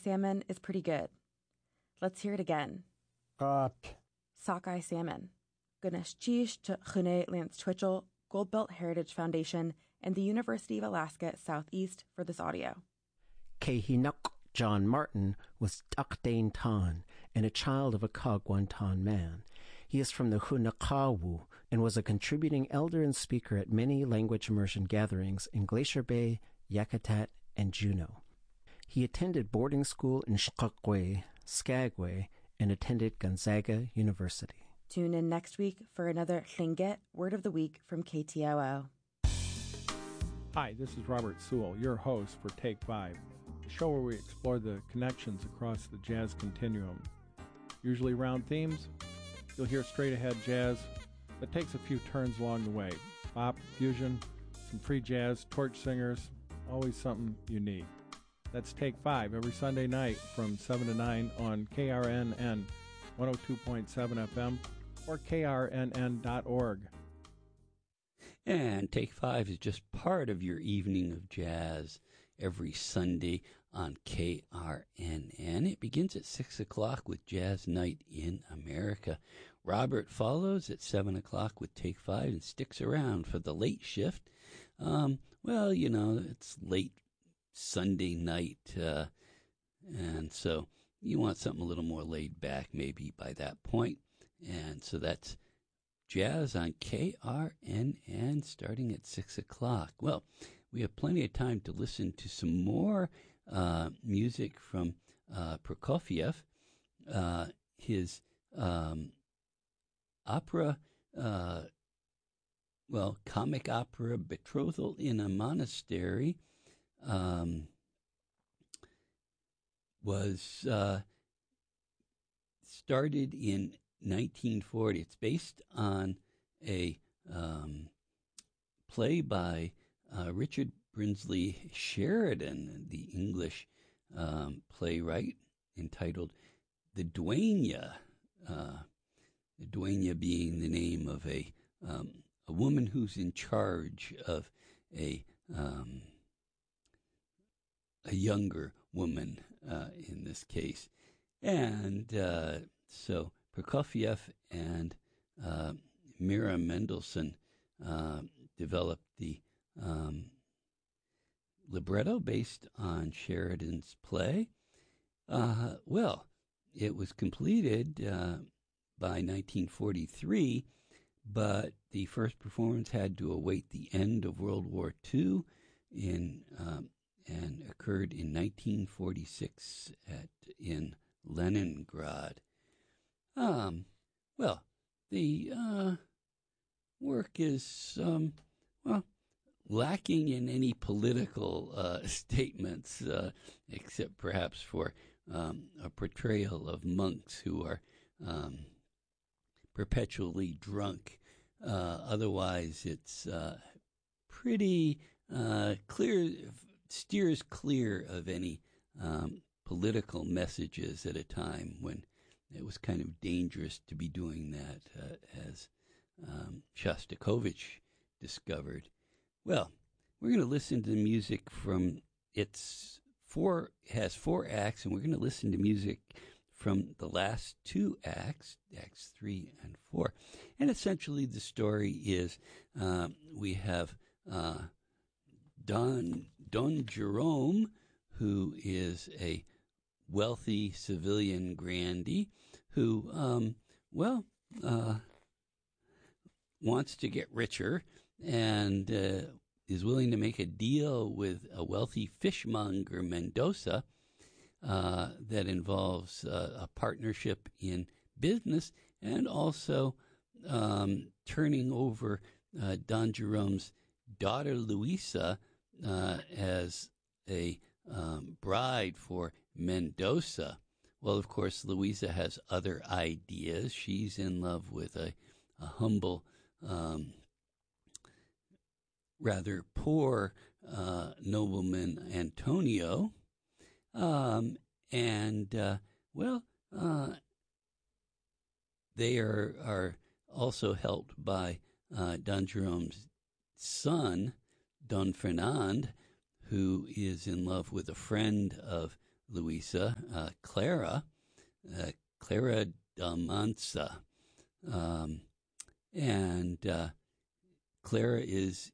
salmon is pretty good. Let's hear it again. Sockeye salmon. Guneshchish to Chune Lance Twitchell, Goldbelt Heritage Foundation, and the University of Alaska Southeast for this audio. Kehinuk John Martin was Dakdane Tan and a child of a Kagwantan man. He is from the Hunakawu and was a contributing elder and speaker at many language immersion gatherings in Glacier Bay, Yakutat, and Juneau. He attended boarding school in Skagway, and attended Gonzaga University. Tune in next week for another Tlingit Word of the Week from KTOO. Hi, this is Robert Sewell, your host for Take 5, the show where we explore the connections across the jazz continuum. Usually round themes, you'll hear straight-ahead jazz that takes a few turns along the way. Bop, fusion, some free jazz, torch singers, always something you need. That's Take 5 every Sunday night from 7 to 9 on KRNN 102.7 FM or krnn.org. And Take 5 is just part of your evening of jazz every Sunday on KRNN. It begins at 6 o'clock with Jazz Night in America. Robert follows at 7 o'clock with Take 5 and sticks around for the late shift. It's late Sunday night, and so you want something a little more laid back maybe by that point. And so that's Jazz on KRNN starting at 6 o'clock. Well, we have plenty of time to listen to some more music from Prokofiev. His opera, comic opera Betrothal in a Monastery was started in 1940. It's based on a play by Richard Brinsley Sheridan, the English playwright, entitled The Dueña. The Dueña being the name of a woman who's in charge of a younger woman in this case. And so Prokofiev and Mira Mendelssohn developed the libretto based on Sheridan's play. It was completed by 1943, but the first performance had to await the end of World War II and occurred in 1946 in Leningrad. The work is lacking in any political statements, except perhaps for a portrayal of monks who are perpetually drunk. Otherwise, it's pretty clear, steers clear of any political messages at a time when it was kind of dangerous to be doing that, as Shostakovich discovered. Well, we're going to listen to the music from it has 4 acts, and we're going to listen to music from the last 2 acts, acts 3 and 4. And essentially the story is we have Don Jerome, who is a wealthy civilian grandee who, wants to get richer and is willing to make a deal with a wealthy fishmonger, Mendoza, that involves a partnership in business and also turning over Don Jerome's daughter, Luisa, as a bride for Mendoza. Well, of course, Luisa has other ideas. She's in love with a humble, rather poor nobleman, Antonio. They are also helped by Don Jerome's son, Don Fernand, who is in love with a friend of Luisa, Clara da Mansa. And Clara is,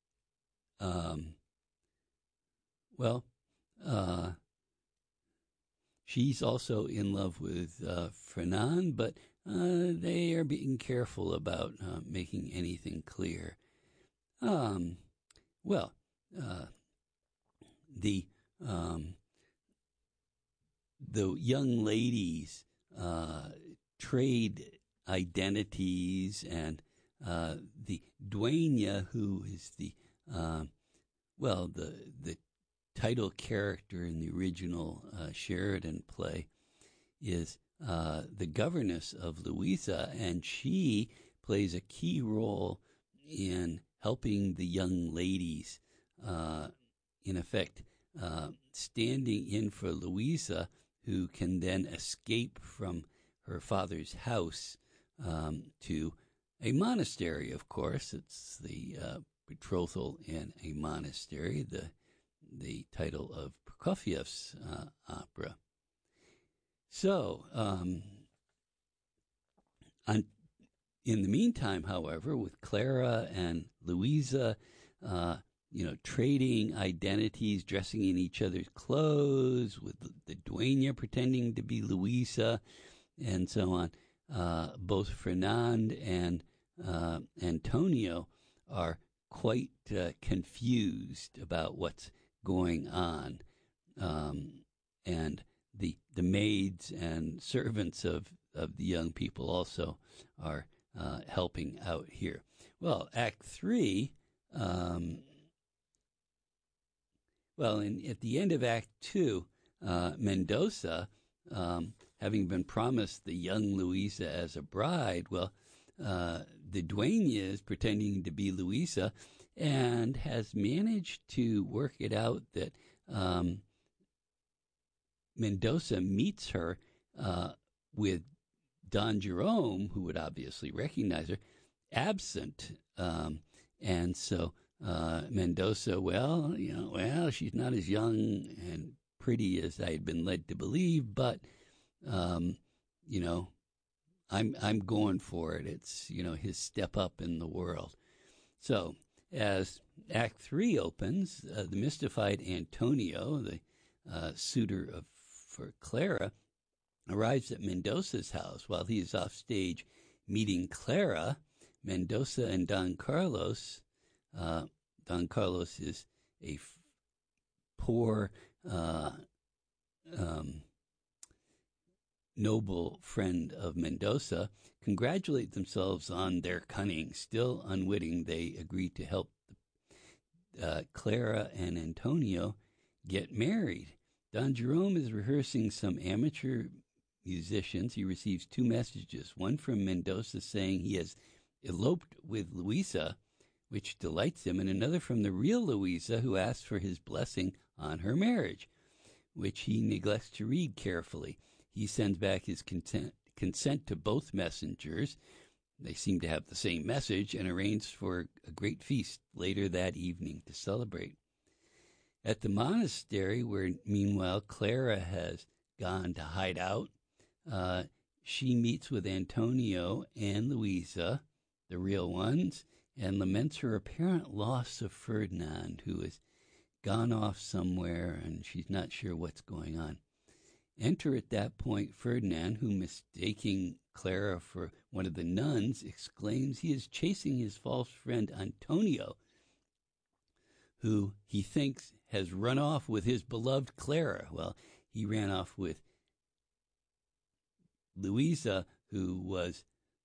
she's also in love with Fernan, but they are being careful about making anything clear. The young ladies trade identities, and the dueña, who is the title character in the original Sheridan play, is the governess of Luisa, and she plays a key role in helping the young ladies, in effect, standing in for Luisa, who can then escape from her father's house to a monastery, of course. It's the betrothal in a monastery, the title of Prokofiev's opera. So, in the meantime, however, with Clara and Luisa, trading identities, dressing in each other's clothes, with the dueña pretending to be Luisa, and so on, both Fernand and Antonio are quite confused about what's going on, and the maids and servants of the young people also are helping out here. Well, Act 3, at the end of Act 2, Mendoza, having been promised the young Luisa as a bride, the dueña is pretending to be Luisa and has managed to work it out that Mendoza meets her with Don Jerome, who would obviously recognize her, absent. And so Mendoza, she's not as young and pretty as I had been led to believe, but, I'm going for it. It's, his step up in the world. So as Act 3 opens, the mystified Antonio, the suitor for Clara, arrives at Mendoza's house. While he is off stage meeting Clara, Mendoza and Don Carlos is a poor, noble friend of Mendoza, congratulate themselves on their cunning. Still unwitting, they agree to help Clara and Antonio get married. Don Jerome is rehearsing some amateur musicians. He receives 2 messages, one from Mendoza saying he has eloped with Luisa, which delights him, and another from the real Luisa, who asks for his blessing on her marriage, which he neglects to read carefully. He sends back his consent to both messengers. They seem to have the same message, and arranges for a great feast later that evening to celebrate. At the monastery, where meanwhile Clara has gone to hide out, she meets with Antonio and Luisa, the real ones, and laments her apparent loss of Ferdinand, who has gone off somewhere and she's not sure what's going on. Enter at that point Ferdinand, who, mistaking Clara for one of the nuns, exclaims he is chasing his false friend Antonio, who he thinks has run off with his beloved Clara. Well, he ran off with Luisa, who was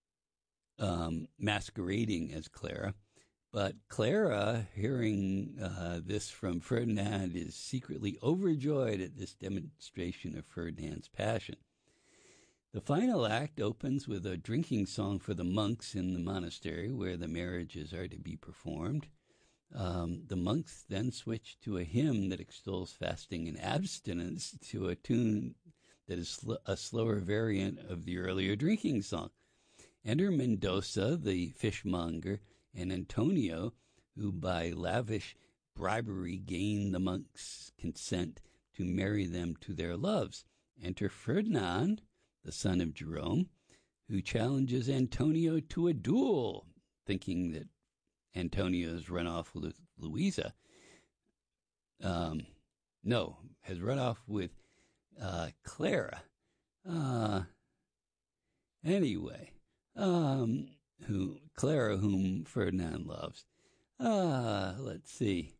masquerading as Clara. But Clara, hearing this from Ferdinand, is secretly overjoyed at this demonstration of Ferdinand's passion. The final act opens with a drinking song for the monks in the monastery where the marriages are to be performed. The monks then switch to a hymn that extols fasting and abstinence to a tune that is a slower variant of the earlier drinking song. Enter Mendoza, the fishmonger, and Antonio, who by lavish bribery gain the monks' consent to marry them to their loves. Enter Ferdinand, the son of Jerome, who challenges Antonio to a duel, thinking that Antonio's run off with Louisa. No, has run off with Clara. Anyway, Clara, whom Ferdinand loves. Let's see.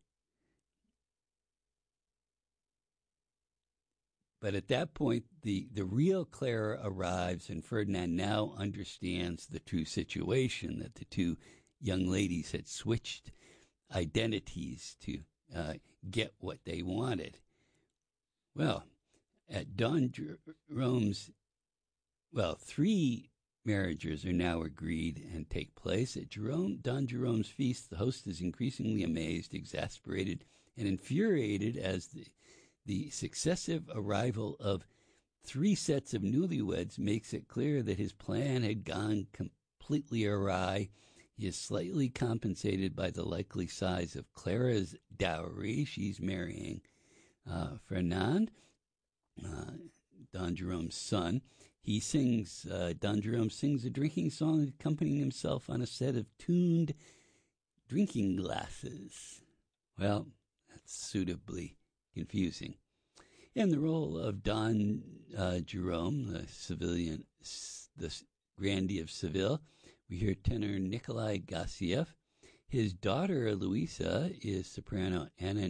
But at that point, the real Clara arrives, and Ferdinand now understands the true situation, that the two young ladies had switched identities to get what they wanted. Well, at Don Jerome's, 3 marriages are now agreed and take place. At Don Jerome's feast, the host is increasingly amazed, exasperated, and infuriated as the successive arrival of 3 sets of newlyweds makes it clear that his plan had gone completely awry. He is slightly compensated by the likely size of Clara's dowry. She's marrying Fernand, Don Jerome's son. Don Jerome sings a drinking song accompanying himself on a set of tuned drinking glasses. Well, that's suitably confusing. In the role of Don Jerome, the grandee of Seville, we hear tenor Nikolai Gassiev. His daughter, Louisa, is soprano Anna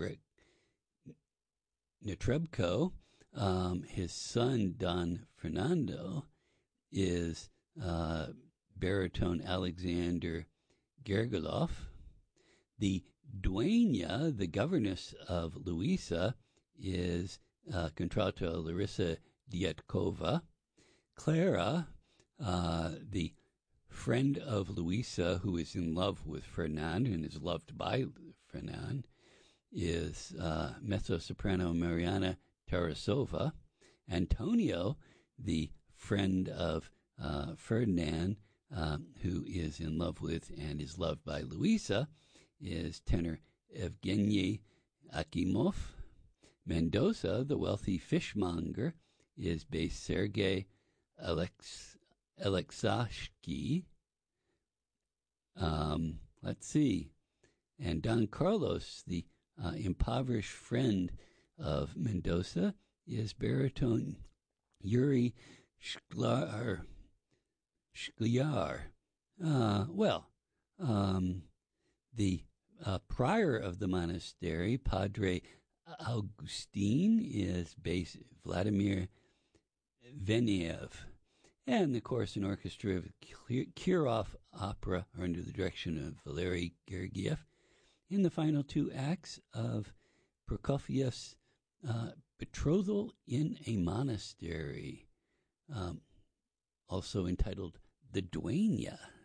Netrebko. His son, Don Fernando, is baritone Alexander Gergolov. The dueña, the governess of Louisa, is contralto Larissa Dietkova. Clara, the friend of Louisa, who is in love with Fernand and is loved by Fernand, is mezzo-soprano Mariana Tarasova. Antonio, the friend of Ferdinand, who is in love with and is loved by Louisa, is tenor Evgeny Akimov. Mendoza, the wealthy fishmonger, is bass Sergei Alexashki. Let's see. And Don Carlos, the impoverished friend of Mendoza, is baritone Yuri Shklyar. The prior of the monastery, Padre Augustine, is bass Vladimir Veniev. And the chorus and orchestra of Kirov Opera are under the direction of Valery Gergiev. In the final 2 acts of Prokofiev's Betrothal in a Monastery, also entitled The Dueña.